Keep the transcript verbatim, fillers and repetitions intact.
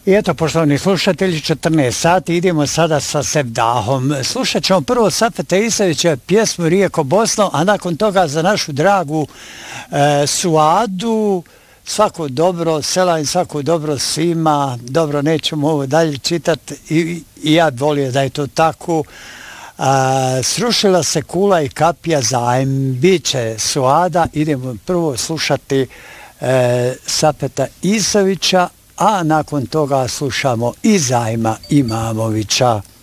I eto, poštovani slušatelji, četrnaest sati, idemo sada sa Sevdahom. Slušat ćemo prvo Safeta Isavića pjesmu Rijeko Bosno, a nakon toga za našu dragu e, Suadu, svako dobro, selam svako dobro svima, dobro, nećemo ovo dalje čitati i, i ja volio da je to tako. A, srušila se kula i kapija zajem, bit će Suada, idemo prvo slušati e, Safeta Isavića, a nakon toga slušamo i Zajma Imamovića.